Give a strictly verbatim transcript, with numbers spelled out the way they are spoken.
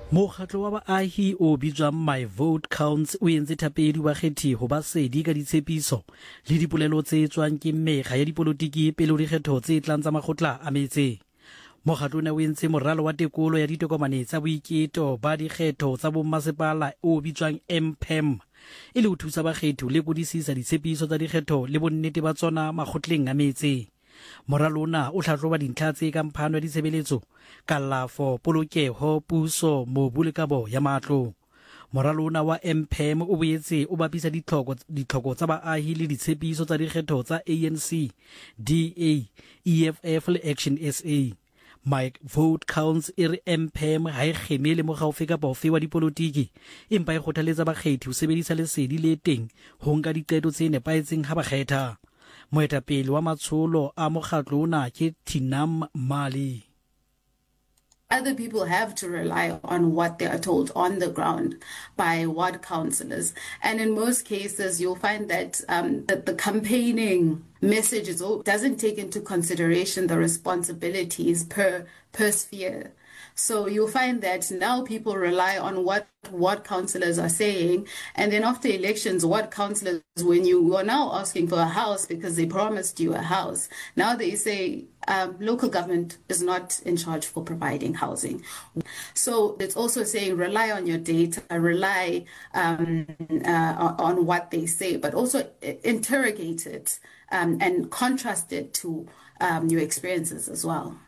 Mokgatlo wa baahi o bitswang My Vote Counts o entse thapedi wa kgethi ho ba sedi ka ditshepiso le dipolelo tse tswang ke mekga ya dipolotiki pele ho dikgetho tse tlang tsa makgotla a metse. Mokgatlo ona o entse moralo wa tekolo ya ditokomane tsa boiketo ba dikgetho tsa bommasepala o bitswang M P E M e le ho thusa bakgethi le kodisisa ditshepiso tsa dikgetho le bonnete ba tsona makgotleng a metse. Moralo ona o hlahloba dintlha tse kang phano ya ditshebeletso, kalafo, polokeho, puso, mobu le kabo ya matlo. Moralo ona wa M P E M o boetse o bapisa ditlhoko ditlhoko tsa baahi le ditshepiso tsa dikgetho tsa A N C, D A, E F F le Action S A. My Vote Counts e re M P E M ha e kgeme le mokga ofe kapa ofe wa dipolotiki, empa e kgothaletsa bakgethi ho sebedisa lesedi le teng ho nka diqeto tse nepahetseng ha ba kgetha. Moetapele wa matsholo a mokgatlo ona ke Tinam Mali. Other people have to rely on what they are told on the ground by ward councillors. And in most cases, you'll find that, um, that the campaigning message is, doesn't take into consideration the responsibilities per, per sphere. So you'll find that now people rely on what ward councillors are saying, and then after elections, ward councillors, when you are now asking for a house because they promised you a house, now they say um, local government is not in charge for providing housing. So it's also saying rely on your data, rely um, uh, on what they say, but also interrogate it um, and contrast it to um, your experiences as well.